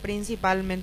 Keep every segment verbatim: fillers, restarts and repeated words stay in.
principalmente.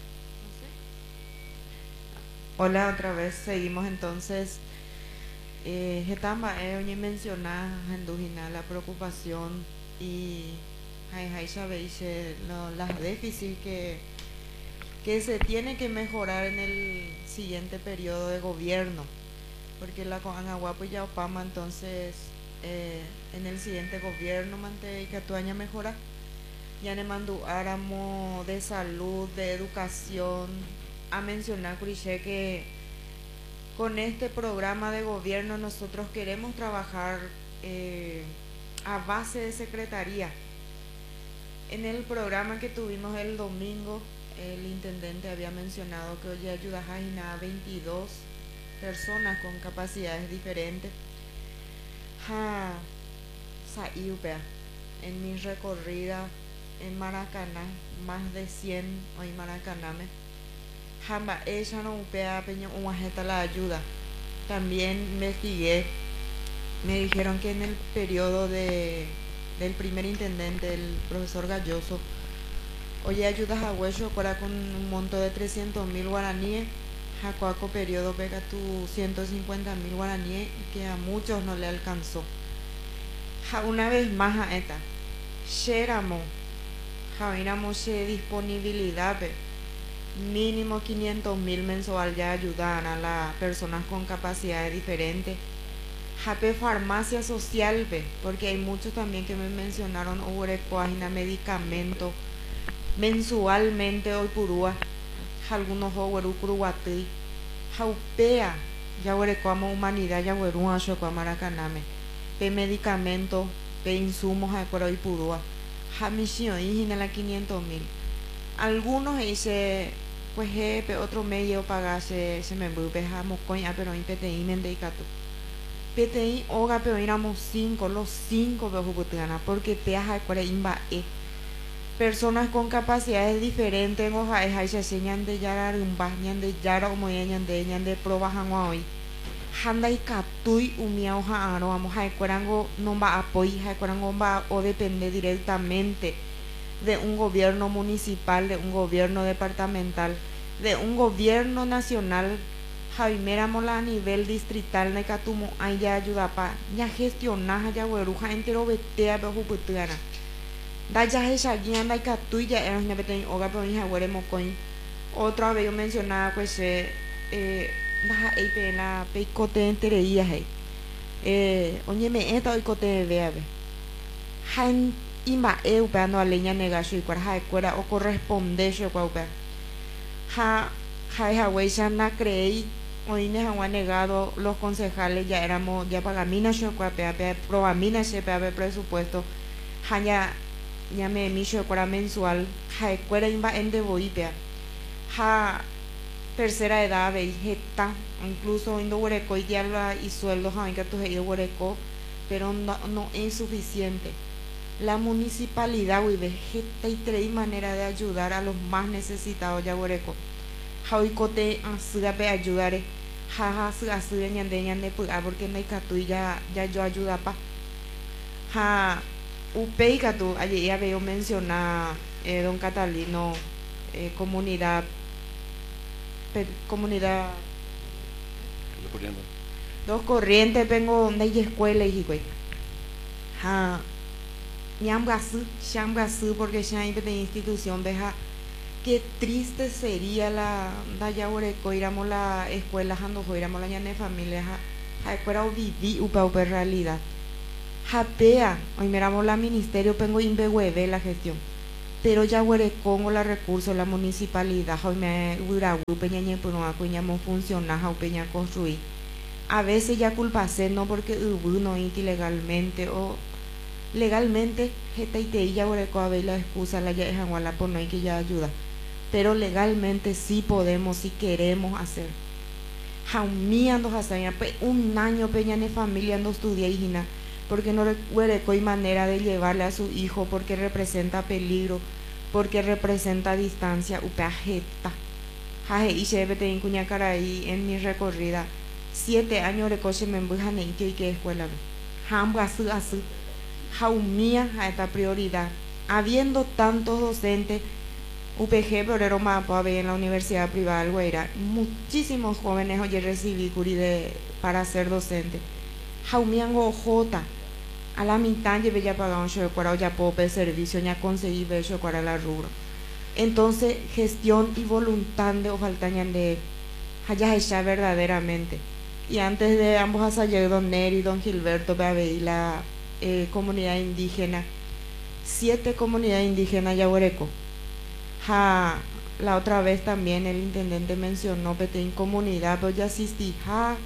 Hola, otra vez seguimos entonces. Eh, Getamba, eh, oye, mencionar Andujina, la preocupación y hay hay sabéis eh, lo- las déficits que, que se tiene que mejorar en el siguiente periodo de gobierno, porque la con Anahuapo y Yaupama entonces eh, en el siguiente gobierno mante y que tuaña mejora ya ne mandu áramo de salud, de educación, a mencionar Curiche que con este programa de gobierno nosotros queremos trabajar eh, a base de secretaría. En el programa que tuvimos el domingo, el intendente había mencionado que hoy ayuda a veintidós personas con capacidades diferentes. Ja, Saiupea, en mi recorrida en Maracaná, más de cien hoy Maracaname. Jamba, ella no upea peña una la ayuda. También investigué, me dijeron que en el periodo de, del primer intendente, el profesor Galloso, oye ayudas a Hueso para con un monto de trescientos mil guaraníes, Jacuaco periodo pega tu ciento cincuenta mil guaraníes y que a muchos no le alcanzó. Ja, una vez más a esta, Sheramo, Javinamos disponibilidad, pe, mínimo quinientos mil mensual ya ayudan a las personas con capacidades diferentes. Jape farmacia social, ve, porque hay muchos también que me mencionaron ogurecoagina medicamento mensualmente hoy purúa, algunos ogueru curuguatí, jaupea, ya ogurecoamo humanidad ya oguerúa chocoa maracaname, pe medicamento, pe insumos a hoy purúa, jamishio hijina la quinientos mil. Algunos dice pues jefe otro medio pagase se me vuelve jamo coña pero en P T I mendeicatu P T I oga pero éramos cinco los cinco bejuputana porque te haja cuare imba e personas con capacidades diferentes oja es se enseñan de yara rumba ñan de yara como ñan de ñan de probajan hoy handa y catui umia hoja aro vamos a cuarango no va apoy ha cuarango va o depende directamente de un gobierno municipal, de un gobierno departamental, de un gobierno nacional. Jaimera mola a nivel distrital ne catumo aya ayuda pa ya gestionar ya weruja entero betea be huputuana da ya esa guianda catu ya era una beten oga pero ya weremo coin otra vez yo mencionaba pues eh da ei pela pecote entereía hey eh oye me esta hoy cote vea be han ima eu peando a leña negasho y cuarja de cuera o corresponde yo cuaupe ja ja ja weisha na creí hoy ne han negado los concejales ya éramos ya pagamina yo cuaupe probamina se pe presupuesto ja ya ya me micho cuara mensual ja de cuera imba en de boipea ja tercera edad vegeta incluso indo huereco y diabla y sueldo ja que tu he huereco pero no, no es suficiente. La municipalidad y vegeta y tres manera de ayudar a los más necesitados ya huereco jauicote ansigape ayudare jaja su asuya ñande ñande porque no hay catu ya ya yo ayuda pa ja upei catu ayer ya veo mencionar eh, don Catalino eh, comunidad pe, comunidad dos corrientes vengo de escuela y güey ja ñamgasu chamgasu porque ya hay de institución veja qué triste sería la da ya oreco iramos la escuela jando iramos la ñane familia ja ja escuela o viví upa upa realidad japea hoy miramos la ministerio pengo imbehueve la gestión pero ya huerecongo la recursos la municipalidad hoy me uragu peñañe por una cuñamos funcionar ja peña construir a veces ya culpa ser no porque ubu no ilegalmente o legalmente jeta y te ya huereco a ver la excusa la ya es aguala por no hay que ya ayuda pero legalmente sí podemos si queremos hacer jaumiando hazaña un año peña ne familia no estudia hijina porque no huereco hay manera de llevarle a su hijo porque representa peligro porque representa distancia upea jeta jaje y se vete en cuñacaraí en mi recorrida siete años de coche me embujan en que que escuela jamba su asu jaumía a esta prioridad habiendo tantos docentes U P G, pero Mapabe en la Universidad Privada del Guairá. Muchísimos jóvenes hoy recibí curi de, para ser docente. Jaumiango J. A la mitad llevé ya pagado un show para ya puedo pedir servicio, ya conseguí ver show para la rubro. Entonces, gestión y voluntad de ofaltañan de hayas hecha verdaderamente. Y antes de ambos asallar, don Neri, don Gilberto, y la eh, comunidad indígena, siete comunidades indígenas yaguareco. Ja, la otra vez también el intendente mencionó que en comunidad, pero ya asistí, ja,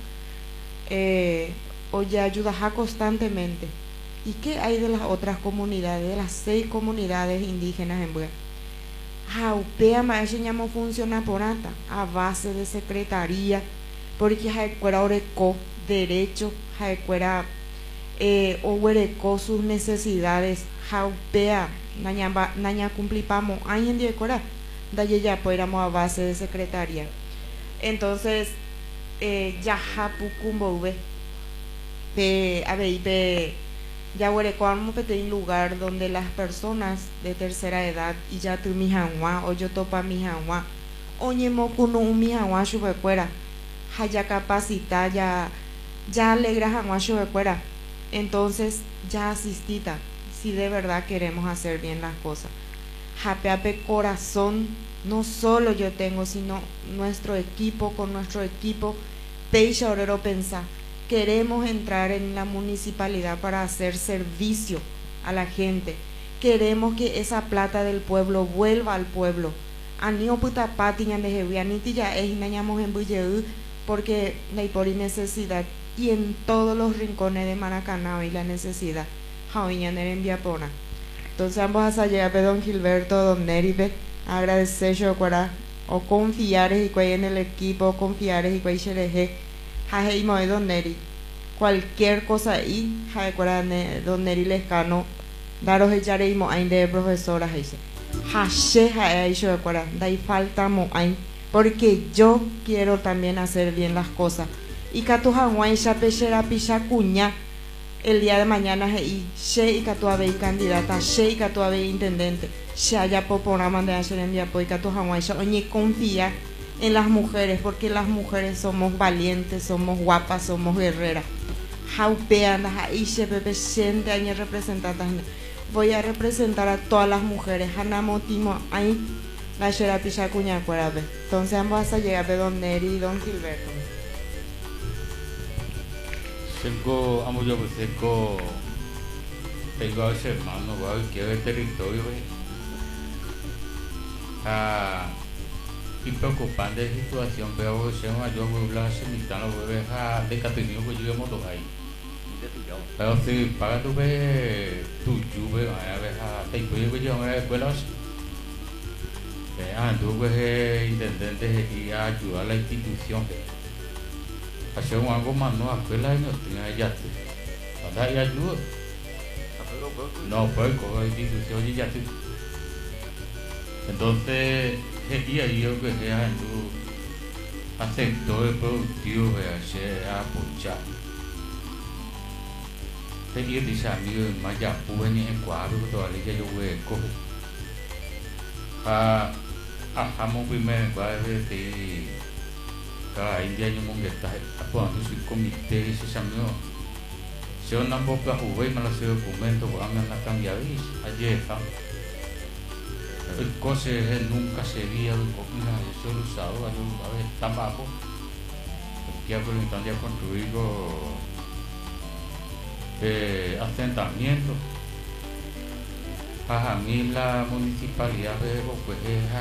eh, o ya ayuda ja constantemente. ¿Y qué hay de las otras comunidades, de las seis comunidades indígenas en Buea? Ja, upea más llamo funciona por ata, a base de secretaría, porque ja cuera oreco derecho, ja cuera eh, o huereco sus necesidades, ja upea naña naña cumplipamos año en día cuera, da ya pues a base de secretaría. Entonces eh, ya ja pucumbo ve pe a ver pe ya huerecuamos en lugar donde las personas de tercera edad y ya tu mi hanwa o yo topa mi hanwa oñemo kuno mi hanwa shubecuera haya capacita ya ya alegra hanwa shubecuera. Entonces ya asistita si de verdad queremos hacer bien las cosas. Japeape corazón, no solo yo tengo, sino nuestro equipo, con nuestro equipo Peixa Orero Pensa. Queremos entrar en la municipalidad para hacer servicio a la gente. Queremos que esa plata del pueblo vuelva al pueblo. Anio putapati ñandejevianiti ya es nañamos en Buyeú porque no hay por necesidad. Y en todos los rincones de Maracaná y la necesidad. Javiñaner en Viapona. Entonces ambos a llegar a don Gilberto, don Neripe, agradecer yo para o confiar y que en el equipo, confiar y que se Jaje y don Neri, cualquier cosa ahí, jaje don Neri Lescano, daros echareimo ain de profesoras dice, jaje jaje yo para, dai falta mo ain, porque yo quiero también hacer bien las cosas. Y catu hanguay ya pechera picha cuña, el día de mañana y she y catu ave candidata, she y catu ave intendente, she haya popona de hacer en día y catu hanguay ya oñe confía en las mujeres, porque las mujeres somos valientes, somos guapas, somos guerreras. Jaupean, jaishe, pepe, siente, añe representantes. Voy a representar a todas las mujeres. Hanamotimo, ahí, la shera picha cuña cuerabe. Entonces ambos a llegar a don Neri y don Gilberto. Tengo, amo yo, pues tengo, tengo a ese hermano, guau, que es el territorio, ah. Y preocupante la situación, pero se llama yo voy a hacer mi tano, voy a dejar de catenido que lleguemos dos ahí. Pero si paga tu ve tu lluvia, a ver, te puedo que yo me escuelas. Ah, tú pues intendente y ayudar a la institución. Hacer algo más no a escuela y no tiene ya. Para dar ayuda. No, pues con la institución y ya tú. Entonces y ahí yo que sea en tu sector productivo de hacer apoyar. Thế yêu thì sao như mà giả phụ anh em quá với tôi lấy cho yo về cô. À à ham một bên mình qua thì cái India như mong get tại apa tu si komite si samyo. Sio nambo ka uwe malah sio komento angan nakang yaris aja kan. El coche nunca sería solo usado a ver tampoco que ha intentado construir eh, asentamientos a mí la municipalidad de pues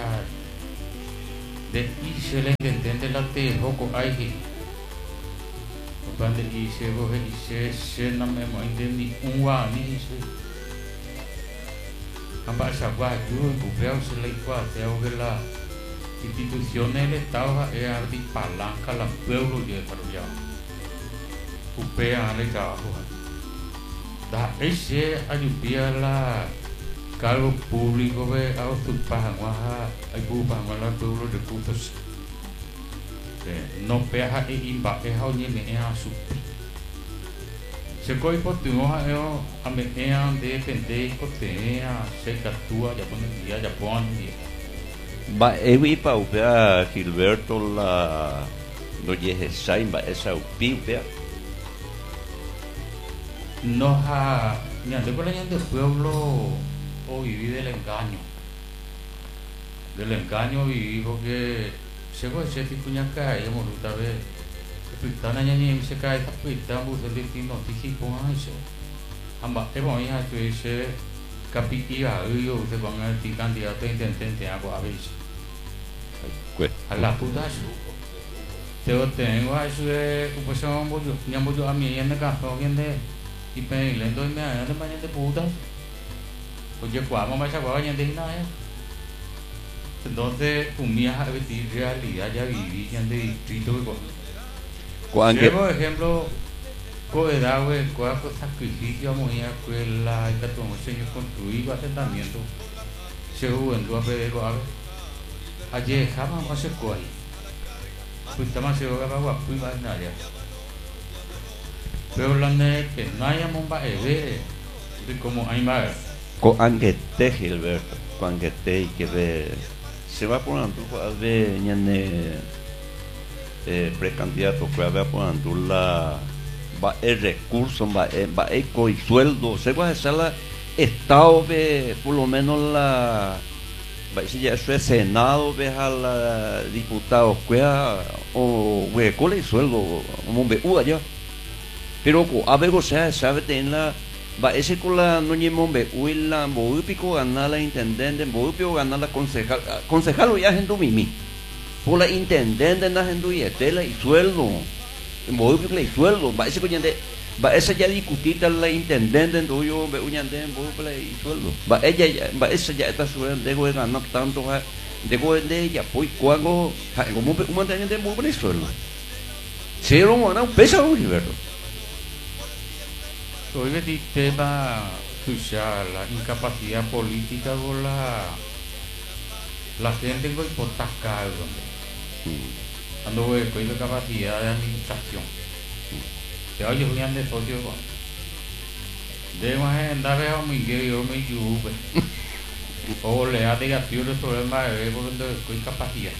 es de y se le entiende la tejo con ahí cuando y se coge y se se no me ni un guau ni se Ambas saguas ayudan, bupean se le cuate a las instituciones del Estado es de palanca al pueblo de desarrollado. Bupean el trabajo. Da ese ayuda la cargo público de a los pagos hay bupan a los pueblos de putos. No peja y imba es a un niño a su se coi potumo eu a meia de depender cotea se catua já pone dia já pone Va evi pa upea Gilberto la lo yehesain va esa upi upea. Nos ha ñande con la ñande pueblo o viví del engaño. Del engaño viví porque se fue ese tipo ñaca y moruta ve. Pitana ñani se cae esta pita buzo de ti noticia con eso. Amba te voy a decir capitia yo se van a ti candidato intendente hago a veces. A la puta su. Te tengo a eso de pues son mucho ya mucho a mí en el caso bien de y pe le doy me a de mañana de puta. Pues yo cuando me saco a de nada. Entonces, un día a vivir realidad ya viví ya de distrito con por ejemplo, coedad, coedad sacrificio, moría, la que tomó el Señor construir asentamiento, se juventud a pedir algo. Ayer jamás más se coge. Pues estamos seguro que va a guapo y va a nada. Pero la neta que no haya momba de como hay más. Con Anguete Gilberto, con Anguete y que ve se va por un truco a ver ñane Eh, precandidato que había poniendo la va el recurso va va eco y sueldo se va a hacer la estado de por lo menos la va si ya eso es senado ve a la diputado que o we con el sueldo como ve u allá pero a ver o sea sabe en la va ese con la no ni mombe u la boipico ganar la intendente boipio ganar la concejal concejal ya gente mimi por la intendente na gente y tela y sueldo boipio y sueldo va ese coñante va esa ya discutita la intendente do yo ve uñande boipio y sueldo va ella va esa ya está sueldo de ganar tanto de de ella pues cuando como un mantenimiento de boipio y sueldo cero no pesa un Gilberto. Hoy el tema escuchar la incapacidad política con la la gente con hipoteca cuando voy con capacidad de administración te oye julián de socio de más andar a mi yo me yuve o le ha de gatillo el problema de con capacidad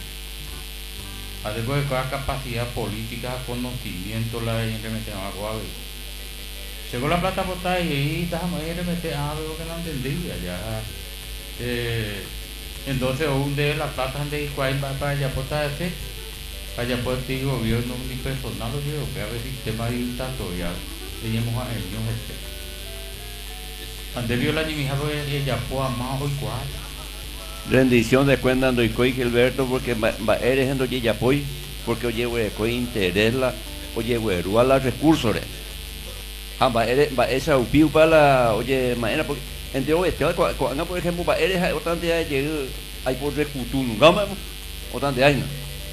además de la capacidad política conocimiento la gente me tenga agua según la plata botada y ahí déjame ir a meter algo que no entendía ya eh, entonces un de la plata de igual va para allá botar ese para allá por ti gobierno ni personal lo digo que a ver si tema dictatorial teníamos a ellos este ande vio la nimija de ella pues más hoy cuál rendición de cuenta ando y coi Gilberto porque va eres endo ya apoy porque oye we coi interés la oye we rual la recursos ah va eres va esa upiu para la oye mañana porque entre hoy este cuando por ejemplo va eres hay otra de hay hay por recursos gama otra de hay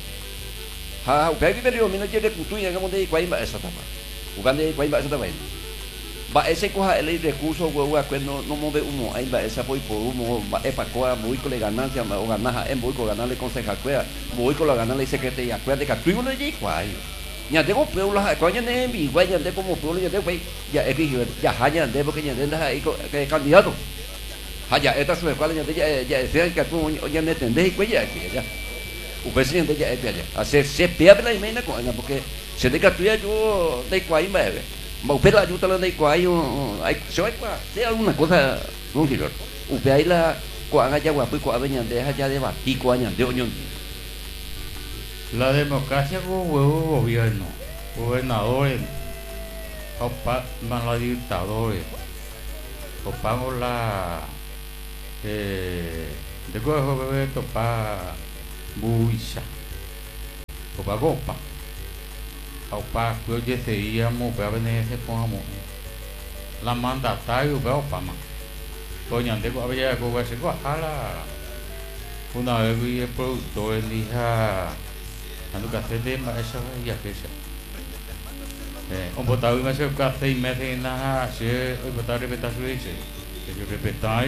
ha okay que pero mira que recursos ya como de cuál va esa tapa jugando de cuál va esa tapa va ese coja el recurso huevo que no no move uno ahí va esa voy por uno va es para coa voy con la ganancia o ganar en voy con ganarle concejal cuea voy con la ganarle secretaria cuea de que tú no le cuál nhà thế có phiếu là có nhân em bị quay nhân thế có một phiếu nhân thế vậy dạ cái gì dạ hai nhân thế bởi cái nhân thế là cái con gì hết rồi hai dạ em ta suy qua nhân thế dạ dạ thế cái phụ nhân thế thế quấy dạ kìa dạ u phải nhân thế dạ kìa à sẽ sẽ bia bên này mấy nó gọi là một cái sẽ đấy cái tuyết chú đây quấy mẹ mà biết là chú ta lên đây quấy ai sói quá thế ông này có thể không thì được u phải là quả ngay cha quả với quả với nhân thế hai cha thế mà đi qua nhân thế nhân la democracia como huevo gobierno, gobernadores, opa, más la dictadores, opamos la eh, de cojo bebé topa buisa, opa copa, opa que hoy seguíamos, para venir ese pongamos la mandatario, pero opa más, coño, de cojo había cojo ese cojo la una vez vi el productor en hija ando café de más eso ya que eso eh un botado más el café y me hace nada se hoy botar repetir su dice que yo repetáis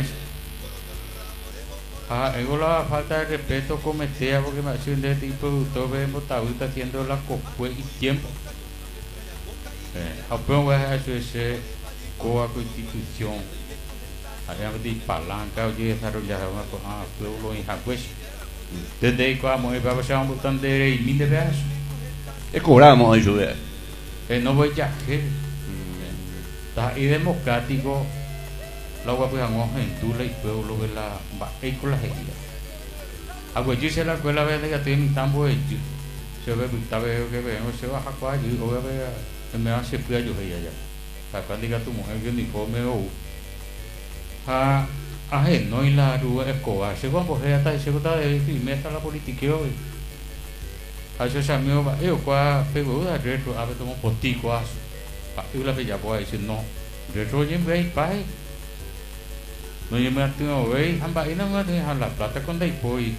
ah ego la falta de respeto cometea porque me hace un de tipo productor ven botado está haciendo la copue y tiempo eh apenas voy a hacer ese coa constitución hay una palanca de desarrollar una cosa pueblo en Hawái Desde ahí como el papá se va botando de y mil de pesos. E cobramos hoy sube. Eh, no voy ya que está y democrático la agua pues vamos en Tula y pueblo de la con la gente. Agua yo se la escuela ve de que tiene tambo de se ve que está veo que veo se baja cuál y o ve me hace pues yo ella ya. Para cuando diga tu mujer que uniforme o a a gente no y la rua escoba se va por hasta se está de y meta la política hoy. A eso se me va eu qua pegou da retro a ver como potico aso. Pa eu la veía por ahí no retro yen ve pai. No yo me tengo ve amba ina no deja la plata con dai poi.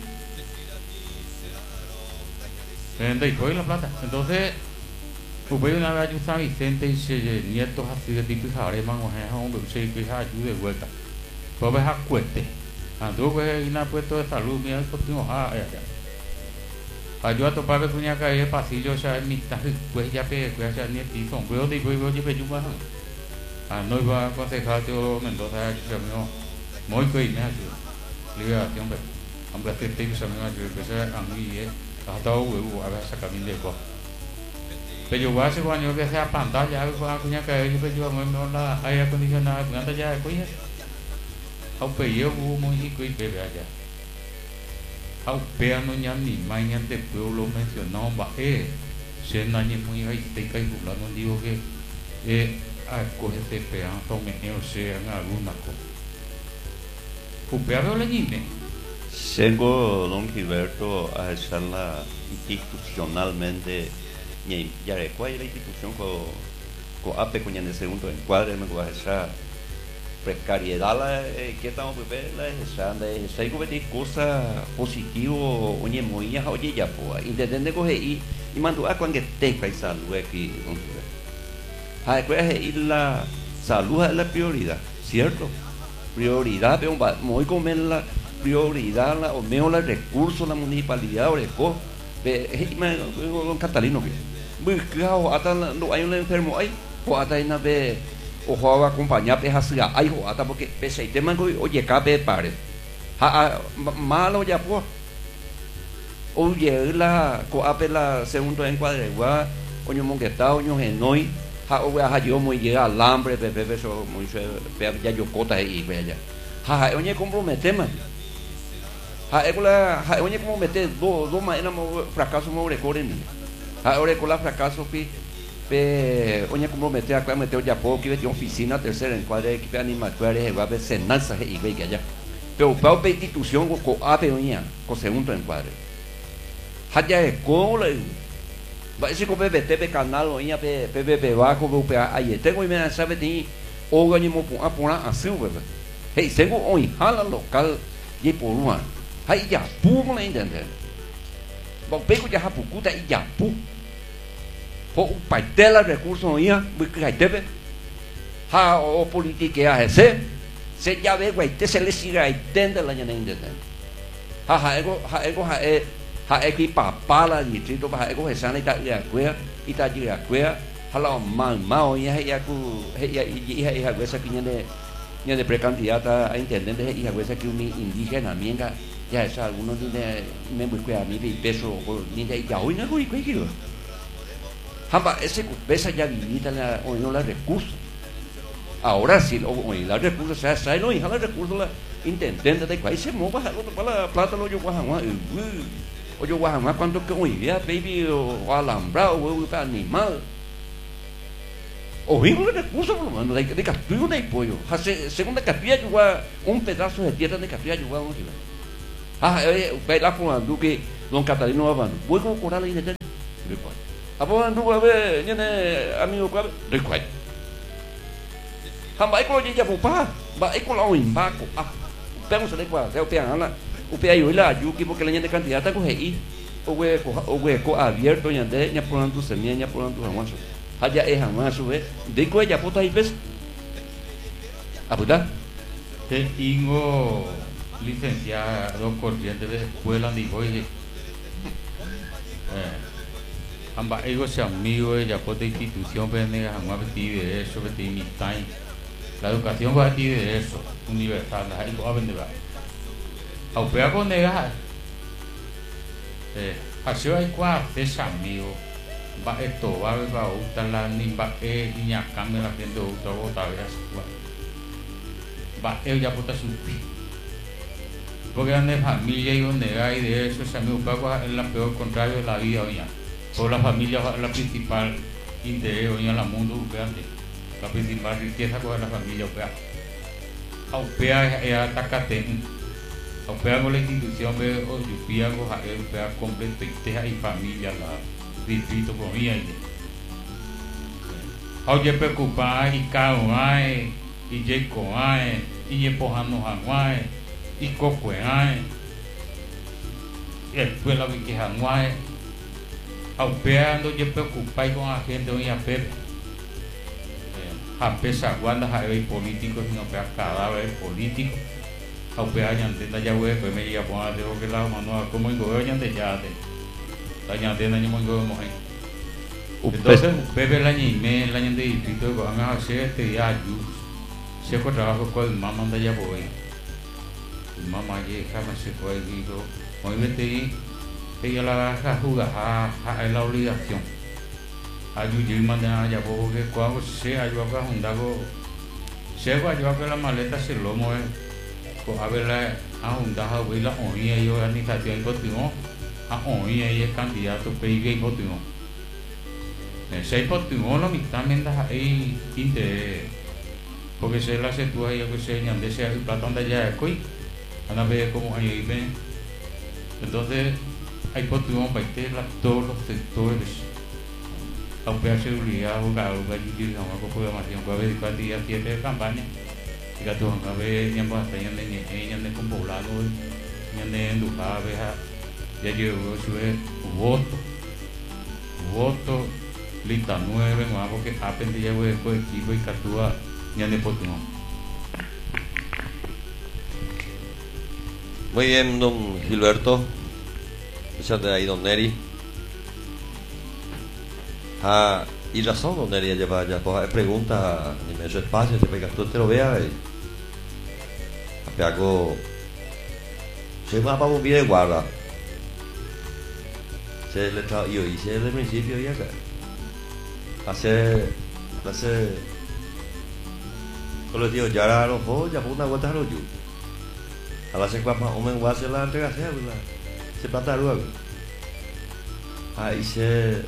En dai poi la plata. Entonces Upe una vez yo estaba Vicente y se nietos así de tipo jare man o es un se que ayude de vuelta. Pues ves a cueste. Ando pues una puesto de salud mira continuo a allá. Ayuda a topar con una calle pasillo ya en mitad pues ya pe pues ya ni ti son veo de veo yo pe yo más. Ah no iba a concejal Teodoro Mendoza que se me muy que me ayuda. Liberación hombre. Hombre este tipo se me ayuda que se a mí eh hasta huevo a ver esa camino de co. Pero yo hace cuando que sea pantalla algo con una calle yo pe yo me la aire acondicionado con anda ya de coña. Au pe yo muy rico y pe allá. Au pea no ñam ni mañana de pueblo mencionado va eh se nañe muy ahí te cae fulano digo que eh a coge te pea tome o sea en alguna cosa upea veo la ñime Tengo don Gilberto a hacerla institucionalmente ya recuerda la institución con con ape con el segundo encuadre me va a hacer precariedad la que estamos viviendo la esa de esa y cosa positivo oye muy ya oye ya pues intentando coger y y mandar a cuando te cae salud aquí hay que ir la salud es la prioridad cierto prioridad pero muy comer la prioridad la o menos los recursos la municipalidad o el co de don Catalino que muy claro hasta no hay un enfermo ahí o hasta una vez o va a acompañar pe hacia ay o hasta porque pese el tema oye cabe pare ha malo ya pues oye la coape la segundo encuadre gua oño mongueta oño genoi ha o ha yo muy llega alambre pepe eso muy ya yo cota ahí ve allá ha oñe compromete man ha ecola ha oñe compromete do do ma era fracaso mo recorre ni ha ore cola fracaso pi pe oña comprometer a meteu de apoio que tinha oficina terceira enquadre que animatória reguabe senança e veio allá pero pau pe instituição co ape oña co segundo enquadre haja é cola vai se co P B T pe canal oña pe P B P va co pe aí tengo me sabe tem organismo a pona assim bebê hey sego oi hala local de por uma aí já pu não entende bom pego de rapucuta e já pu o pai dela recursos ia porque aí teve ha o política é esse se já vê vai ter se lhe siga aí dentro lá nem entende ha ha ego ha ego ha é ha é que papala de trito ha ego essa nem tá ia coia e tá de coia hala mal mal ia ia cu ia ia ia essa que nem nem de precandidata a intendente ia essa que o indígena minha já essa alguns de membros que a mim peso nem de já hoje não coi coi Hamba, ese pesa ya limita la, o no los recursos. Ahora sí, o, o los recursos, se sabe, no, hija, los recursos, la intendente de país se mueva, para la plata, lo yo guajamá, o yo guajamá, cuando que hoy día, baby, o alambrado, o animal. O vivo los recursos, por lo menos, de, de castillo de pollo. Segunda capilla, yo guá, un pedazo de tierra de capilla, yo guá, un gila. Ah, eh, la formando que don Catalino va a voy con coral ahí de tener. Apa ndu abe nyene amigo ko requai hamba iko je jabu pa ba iko la oin ba ko ah pego se le kwa se o pe ala o pe ayo la yuki porque la nyene candidata ko hei o we ko o we ko abierto nyande nya pronto se nya pronto hamaso haja e hamaso we de ko ya pota i pes aputa te ingo licenciado corriente de escuela ni voy eh amba ego se amigo ya por de institución penega jamás betí de eso betí mi time la educación va a ti de eso universal la algo a vender va a upea con negar eh así hay cua es amigo va esto va va uta la ni va e niña cambia la gente uta bota va ella puta su porque ande familia y donde hay de eso, ese amigo Paco es la peor contrario de la vida, oña. Por la familia es la principal interés, oña, la mundo, opeante. La principal riqueza con la familia, opea. Opea es atacate. Opea con la institución, ve, o yupía, con la opea completo, y familia, la distrito, con ella. Oye, preocupada, y caoae, y yecoae, y yepojano jaguae. Y cocueae, y después la viquejanuae, aupeando y preocupáis con la gente hoy a Pepe. A pesar guarda a ver políticos, no pea cadáver político, aupea ñandena ya voy pues me llega a poner de que la mano como en gobierno ñande ya de la ñandena yo me gobierno ahí. Entonces Pepe la ñime la ñande distrito que van a hacer este día yo, si con trabajo con el mamá anda ya voy. Mamá llega me se fue y dijo hoy vete y ella la va a jugar a la obligación ayuda y manda allá porque cuando se ayuda a juntar se va a llevar que la maleta se lo mueve a ver la a juntar a ver la oía y organización y continuó a oía y el candidato P I B y continuó se continuó la mitad mientras ahí interés porque se la hace tú ahí que se ñande sea el platón de allá de Coy a ver cómo hay ven entonces hay continuamos para todos los sectores aunque hay seguridad jugar jugar y digamos con programación puede haber cuatro días siete de campaña y que tú a ver ni ambos hasta ñande ñe ñande con poblado ñande endujada veja ya llegó su voto voto lista nueve más porque aprende ya voy después equipo y catúa ñande continuamos. Muy bien, don Gilberto. Echate ahí, don Neri. Ah, y razón, don Neri, ya ya pues hay preguntas en ese espacio, se pega tú te lo veas. Apeago. Se va para un video de guarda. Se le trajo yo hice desde el principio ya acá. Hace. Hace. Con los tíos ya era los ojos, ya fue una vuelta a los yus. A la secuapa omen guase la entrega se habla se plata luego ahí se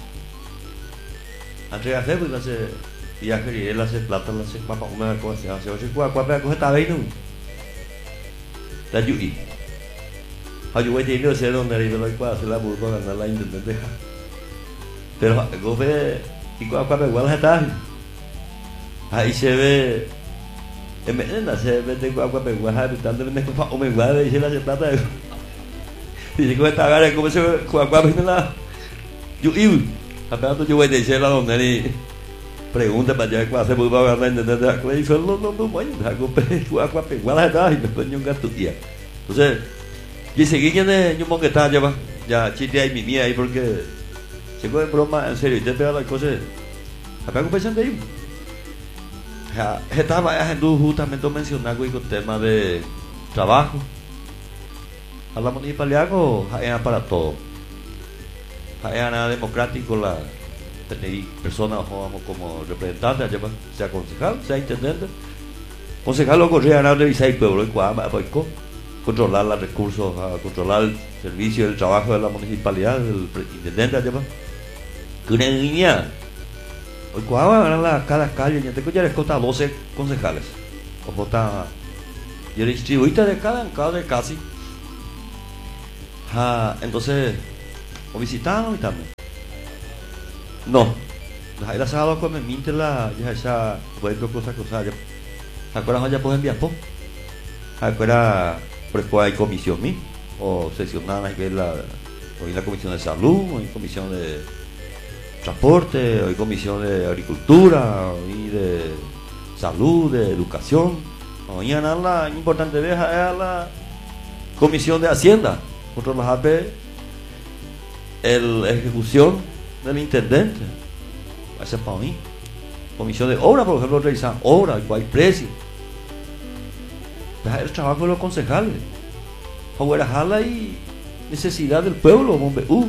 entrega se pues se ya que él hace plata la secuapa omen cosa se hace ocho cuapa para coger tabe no la yui ayu wey tiene se donde le lo cuapa se la burgo ganar la intendente pero gobe y cuapa igual está ahí se ve en vez de nacer, en vez de agua peguaja, tanto en vez de o me guarda y se la hace plata. Y si con esta gara, como se agua peguaja, yo iba. Apenas yo voy a decir la donde ni pregunta para allá cuál se puede ganar en el de y solo no no voy a comprar agua peguaja y me pongo un gato tía. Entonces, y seguí ya de yo mongo está ya va, ya chiste ahí mi mía ahí porque se coge broma en serio y te pega las cosas. Apenas pensando ahí. Estaba haciendo justamente mencionar el tema de trabajo. A la municipalidad es para todo. Es nada democrático la tener personas como representantes, sea concejal, sea intendente. Concejal lo corría a revisar el pueblo y controlar los recursos, controlar el servicio, el trabajo de la municipalidad, del intendente. Que una línea. Hoy cuando la cada calle ya tengo ya escota doce concejales. O vota y el distribuidor de cada cada casi. Ah, entonces o visitaron y también. No. Ahí la sábado con mi la ya esa fue cosa cosa ya. Ahora ya pueden enviar po. Ahora por hay comisión mi o sesionada que es la hoy la comisión de salud, hoy comisión de transporte, hoy comisión de agricultura, hoy de salud, de educación. Mañana la importante deja es la comisión de hacienda, nosotros las A P, el ejecución del intendente, ese para mí. Comisión de obra, por ejemplo, realizar obra, cuál precio. El trabajo de los concejales, ahora jala y necesidad del pueblo, hombre. Uh.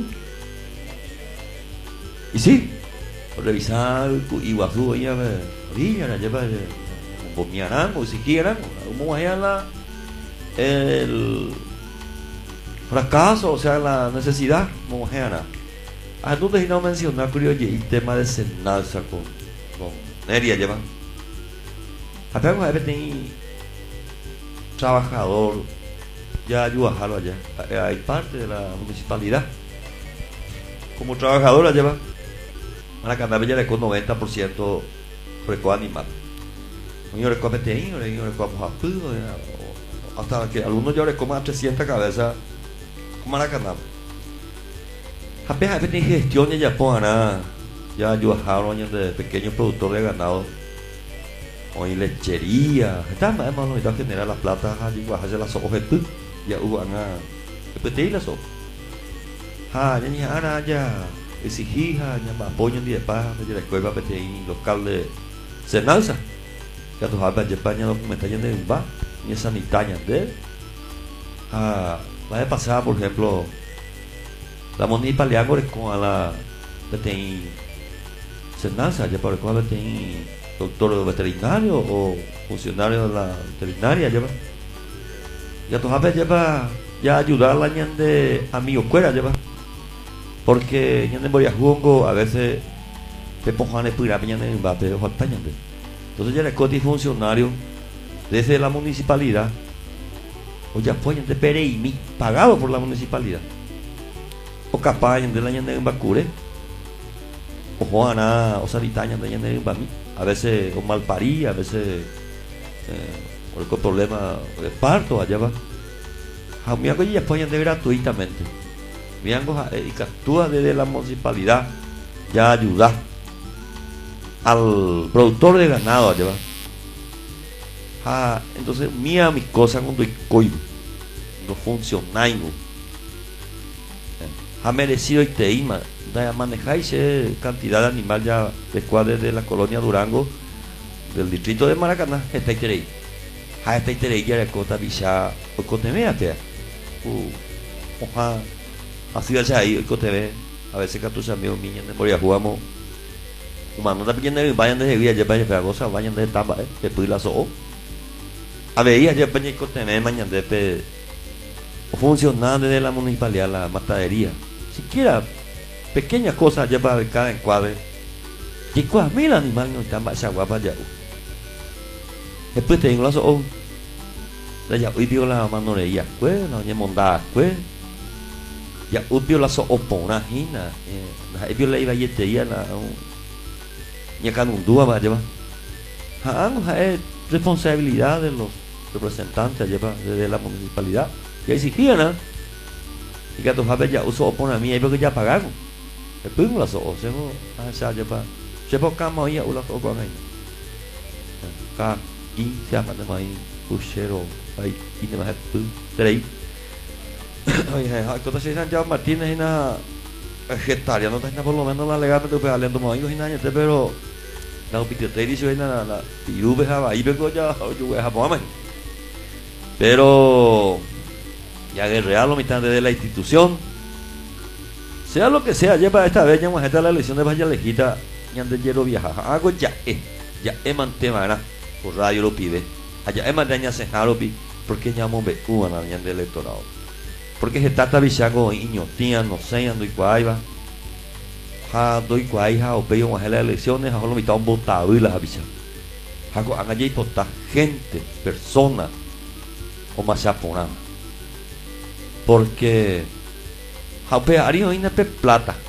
Y sí, revisar Iguazú, ella orilla, la lleva Bomiarán, o si quieran, como allá la el fracaso, o sea, la necesidad, como allá. Ah, tú te no mencionar, creo yo, el tema de Senalza con, con Neria, lleva. Acá a veces hay trabajador, ya ayuda a jalo allá, hay parte de la municipalidad. Como trabajadora lleva, a la canal ya le con noventa por ciento reco animal. Yo reco peteíno, yo reco japudo, hasta que algunos yo reco más trescientas cabezas, como la canal. Apenas hay gestión y ya pongan ya ayudaron de pequeños productores de ganado o en lechería está más o menos generar la plata allí bajarse las ojos ya hubo ana pedir las ojos ah ya ni ana ya exigía ya más apoyo en día para de la escuela pedir local de Senalza ya tu habla de España documentación de un bar ni sanitaria de ah la de pasada por ejemplo la municipalidad con la tem Senalza ya por el cual tem doctor veterinario o funcionario de la veterinaria lleva ya tu jefe lleva ya ayudar a la ñande amigo cuera lleva porque ñande voy a jugo a veces te pongan el pira ñande en bate o ñande entonces ya le coti funcionario desde la municipalidad o ya fue ñande pereimi pagado por la municipalidad o capaz de la ñande en Bacure o Juana o Saritaña de ñande en Bami a veces o malparí a veces eh, por el problema de parto allá va a mí hago ya apoyan de gratuitamente mi hago y que actúa desde la municipalidad ya ayudar al productor de ganado allá va ah, entonces mía mis cosas cuando hay coibo no funciona ha merecido y te ima manejáis cantidad de animal ya después desde la colonia Durango del distrito de Maracaná está ahí ha está ahí ya de cota bicha o cotemea te oja así es ahí el coteve a veces que tus amigos niños de moria jugamos humano está pidiendo que vayan desde vía ya vayan para cosa vayan de tamba eh que puede la so a ver ya peña coteve mañana de funcionar desde la municipalidad la matadería siquiera pequeñas cosas ya para cada encuadre y cuál mil animales no están más guapa ya después tengo las o la ya hoy vio la manoreía pues no ya monda pues ya hoy vio la so opona hina la vio la iba yetería la ya can un dúa va lleva ah es responsabilidad de los representantes lleva desde la municipalidad ya exigían ¿no? Y que tus papás ya usó opona mía y porque ya pagaron el pưng là sổ sẽ có sao cho ba sẽ có cam mày u là có quan này ca ý xem mà nó mày pusero ay ini mah pưng đấy oye hay cosas se han llamado Martínez y na vegetariano está por lo menos la legal pero peleando más y nada pero la opinión dice na la piru beja ahí vengo ya yo voy a Japón pero ya que real lo mitad de la institución sea lo que sea, lleva esta vez ya vamos a estar la elección de Valle Lejita, ya de hielo viaja, hago ya eh, ya eh mantemana, por radio lo pide, allá eh mandaña se jaropi, porque ya mo be una ya de electorado, porque se trata bichago iño, tía no sé ando y cuaiba, ha doy cuaiba o peyo vamos a las elecciones, a lo mitad un votado y las bicha, hago haga ya importa gente, persona, o más japonesa, porque Haupe ari hoy na pe plata.